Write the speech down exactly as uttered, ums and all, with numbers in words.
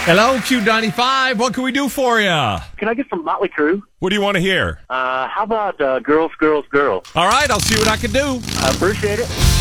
Hello, Q ninety-five. What can we do for you? Can I get some Motley Crue? What do you want to hear? Uh, how about uh, Girls, Girls, Girls? All right, I'll see what I can do. I appreciate it.